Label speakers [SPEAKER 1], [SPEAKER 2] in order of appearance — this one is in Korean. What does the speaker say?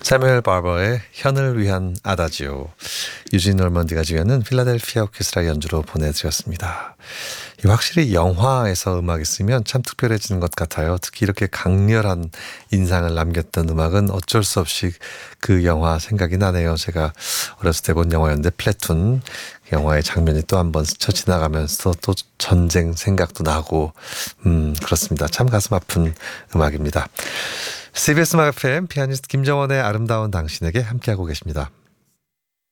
[SPEAKER 1] 사뮤엘 바버의 현을 위한 아다지오, 유진 놀먼디가 지휘하는 필라델피아 오케스트라 연주로 보내드렸습니다. 확실히 영화에서 음악이 쓰면 참 특별해지는 것 같아요. 특히 이렇게 강렬한 인상을 남겼던 음악은 어쩔 수 없이 그 영화 생각이 나네요. 제가 어렸을 때 본 영화였는데 플래툰, 영화의 장면이 또 한 번 스쳐 지나가면서 또 전쟁 생각도 나고 그렇습니다. 참 가슴 아픈 음악입니다. CBS 음악 FM 피아니스트 김정원의 아름다운 당신에게 함께하고 계십니다.